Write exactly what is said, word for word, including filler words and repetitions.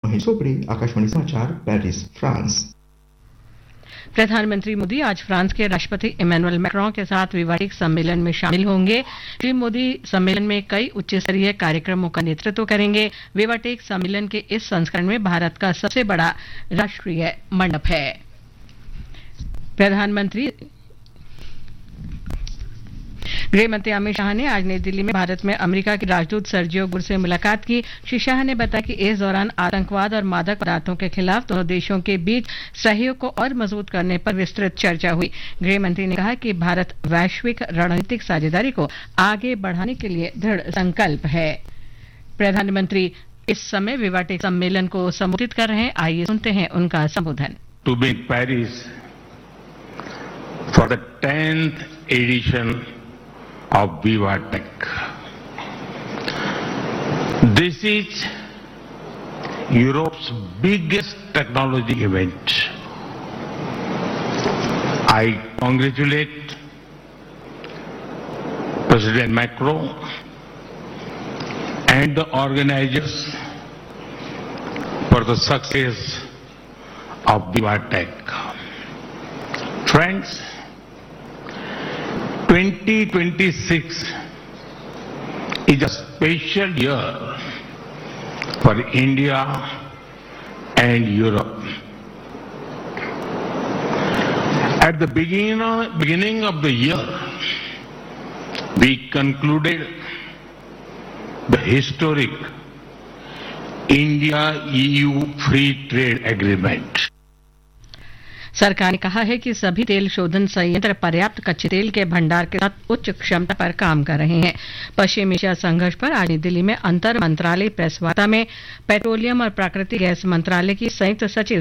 महेश चोपड़े, आकाशवाणी समाचार, Paris, France. प्रधानमंत्री मोदी आज फ्रांस के राष्ट्रपति इमैनुअल मैक्रों के साथ विवादित सम्मेलन में शामिल होंगे। श्री मोदी सम्मेलन में कई उच्च स्तरीय कार्यक्रमों का नेतृत्व करेंगे। विवाटेक सम्मेलन के इस संस्करण में भारत का सबसे बड़ा राष्ट्रीय मंडप है। प्रधानमंत्री गृहमंत्री अमित शाह ने आज नई दिल्ली में भारत में अमेरिका के राजदूत सर्जियो गुर से मुलाकात की। श्री शाह ने बताया कि इस दौरान आतंकवाद और मादक पदार्थों के खिलाफ दोनों देशों के बीच सहयोग को और मजबूत करने पर विस्तृत चर्चा हुई। गृहमंत्री ने कहा कि भारत वैश्विक रणनीतिक साझेदारी को आगे बढ़ाने के लिए दृढ़ संकल्प है। प्रधानमंत्री इस समय विवाटेक सम्मेलन को संबोधित कर रहे हैं। आइए सुनते हैं उनका संबोधन। To be in Paris for the tenth edition of Vivatech. This is Europe's biggest technology event. I congratulate President Macron and the organizers for the success of Vivatech. Friends, twenty twenty-six is a special year for India and Europe. At the beginning, beginning of the year, we concluded the historic India-E U Free Trade Agreement. सरकार ने कहा है कि सभी तेल शोधन संयंत्र पर्याप्त कच्चे तेल के भंडार के साथ उच्च क्षमता पर काम कर रहे हैं। पश्चिम एशिया संघर्ष पर आज नई दिल्ली में अंतर मंत्रालय प्रेस वार्ता में पेट्रोलियम और प्राकृतिक गैस मंत्रालय की संयुक्त सचिव